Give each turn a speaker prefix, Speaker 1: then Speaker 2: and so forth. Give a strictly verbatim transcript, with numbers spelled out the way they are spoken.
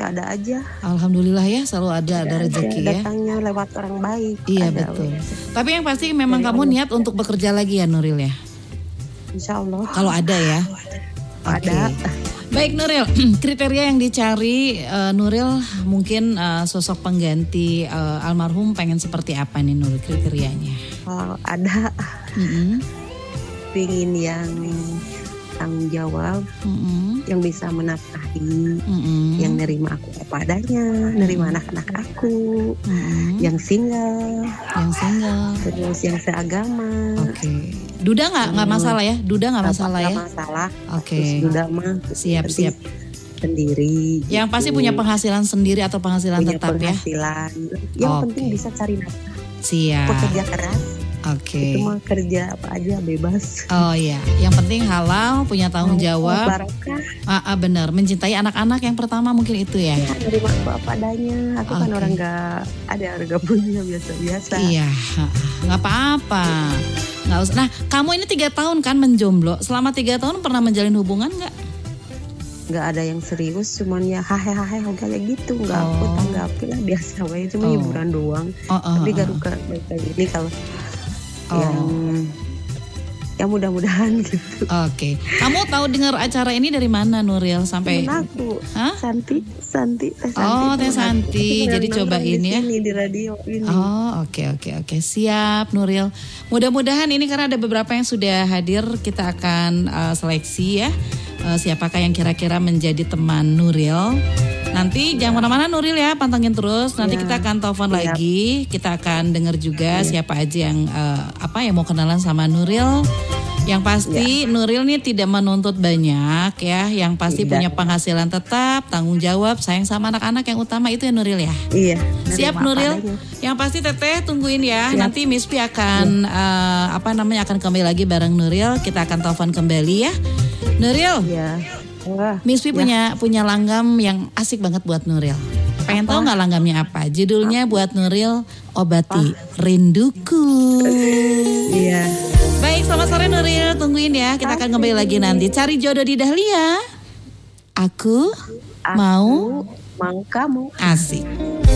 Speaker 1: ada aja.
Speaker 2: Alhamdulillah ya, selalu ada ada, ada rezeki ya.
Speaker 1: Datangnya lewat orang baik.
Speaker 2: Iya
Speaker 1: ada,
Speaker 2: betul.
Speaker 1: ya.
Speaker 2: Tapi yang pasti memang
Speaker 1: Dari
Speaker 2: kamu
Speaker 1: Allah.
Speaker 2: niat untuk bekerja lagi ya Nuril ya.
Speaker 1: Insya Allah.
Speaker 2: Kalau ada ya.
Speaker 1: Ada.
Speaker 2: Okay. Baik Nuril, kriteria yang dicari uh, Nuril mungkin uh, sosok pengganti uh, almarhum pengen seperti apa nih Nuril kriterianya?
Speaker 1: Kalau ada,
Speaker 2: Mm-hmm.
Speaker 1: pingin yang tanggung jawab,
Speaker 2: Mm-hmm.
Speaker 1: yang bisa menafkahi,
Speaker 2: Mm-hmm.
Speaker 1: yang nerima aku apa adanya, nerima anak-anak aku,
Speaker 2: Mm-hmm.
Speaker 1: yang single,
Speaker 2: yang single,
Speaker 1: terus yang seagama.
Speaker 2: Oke. Okay. Duda nggak nggak masalah ya? Duda nggak masalah ya?
Speaker 1: Nggak masalah.
Speaker 2: Oke.
Speaker 1: Terus duda mah
Speaker 2: Siap siap.
Speaker 1: sendiri.
Speaker 2: Yang
Speaker 1: gitu.
Speaker 2: pasti punya penghasilan sendiri atau penghasilan
Speaker 1: punya
Speaker 2: tetap
Speaker 1: penghasilan. Ya. Yang
Speaker 2: Oke.
Speaker 1: penting bisa cari nafkah.
Speaker 2: Siap.
Speaker 1: Pekerja keras.
Speaker 2: Oke.
Speaker 1: Itu mah kerja apa aja bebas.
Speaker 2: Oh iya, yang penting halal, punya tanggung jawab.
Speaker 1: Barokah.
Speaker 2: Ah, ah benar, mencintai anak-anak yang pertama mungkin itu ya.
Speaker 1: Ya, nerima aku apa adanya. Aku kan
Speaker 2: Oke.
Speaker 1: orang nggak ada harga punya biasa-biasa.
Speaker 2: Iya, nggak apa-apa. Nggak usah. Nah, kamu ini tiga tahun kan menjomblo. Selama tiga tahun pernah menjalin hubungan nggak?
Speaker 1: Nggak ada yang serius, cuman ya hahe-hahe kayak gitu. Nggak
Speaker 2: Oh.
Speaker 1: aku tanggapi lah biasa wae, cuma
Speaker 2: Oh.
Speaker 1: hiburan doang.
Speaker 2: Oh, oh,
Speaker 1: Tapi
Speaker 2: oh.
Speaker 1: gak ruka kayak ini kalau
Speaker 2: Oh.
Speaker 1: yang yang mudah-mudahan gitu.
Speaker 2: Oke, kamu tahu dengar acara ini dari mana Nuril sampai?
Speaker 1: Temen aku,
Speaker 2: Hah?
Speaker 1: Santi, Santi, Teh Santi.
Speaker 2: Oh, Teh
Speaker 1: temen aku.
Speaker 2: Santi.
Speaker 1: Aku
Speaker 2: Jadi
Speaker 1: nongkrong
Speaker 2: cobain
Speaker 1: di
Speaker 2: ya.
Speaker 1: sini, di radio ini.
Speaker 2: Oh oke oke oke siap Nuril. Mudah-mudahan ini karena ada beberapa yang sudah hadir kita akan uh, seleksi ya. Uh, siapakah yang kira-kira menjadi teman Nuril. Nanti jangan kemana-mana Nuril ya, pantengin terus. Nanti
Speaker 1: Ya.
Speaker 2: kita akan telepon
Speaker 1: Siap.
Speaker 2: lagi. Kita akan dengar juga
Speaker 1: Ya.
Speaker 2: siapa aja yang uh, apa yang mau kenalan sama Nuril. Yang pasti
Speaker 1: Ya.
Speaker 2: Nuril nih tidak menuntut banyak ya. Yang pasti
Speaker 1: Tidak.
Speaker 2: punya penghasilan tetap, tanggung jawab, sayang sama anak-anak yang utama itu ya Nuril ya.
Speaker 1: Iya.
Speaker 2: Siap
Speaker 1: nerima apa
Speaker 2: Nuril.
Speaker 1: adanya.
Speaker 2: Yang pasti Teteh tungguin ya.
Speaker 1: Siap.
Speaker 2: Nanti Miss Pi akan eh, apa namanya akan kembali lagi bareng Nuril. Kita akan telepon kembali ya. Nuril,
Speaker 1: Iya. Wah,
Speaker 2: Miss Pi
Speaker 1: ya.
Speaker 2: punya punya langgam yang asik banget buat Nuril. Pengen
Speaker 1: Apa?
Speaker 2: tahu nggak langgamnya apa? Judulnya buat Nuril, Obati Rinduku.
Speaker 1: Iya.
Speaker 2: Baik, selamat sore Nuril. Tungguin ya. Kita akan kembali lagi nanti. Cari jodoh di Dahlia. Aku,
Speaker 1: Aku
Speaker 2: mau
Speaker 1: mau kamu.
Speaker 2: asik.